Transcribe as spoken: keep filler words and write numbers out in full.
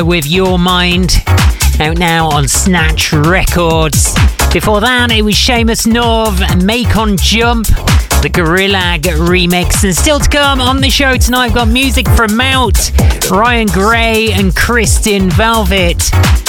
with Your Mind, out now on Snatch Records. Before that, it was Seamus Norv and Make On Jump, the Gorillaz remix. And still to come on the show tonight, I've got music from Mount, Ryan Gray and Kristen Velvet.